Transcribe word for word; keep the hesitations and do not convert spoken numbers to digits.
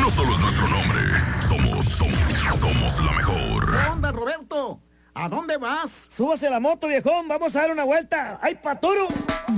no solo es nuestro nombre, somos, somos, somos la mejor. ¿Qué onda, Roberto? ¿A dónde vas? Súbase a la moto, viejón, vamos a dar una vuelta. ¡Ay, patoro!